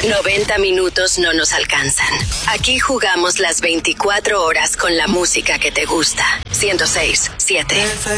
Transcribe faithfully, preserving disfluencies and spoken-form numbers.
noventa minutos no nos alcanzan. Aquí jugamos las veinticuatro horas con la música que te gusta. ciento seis, siete.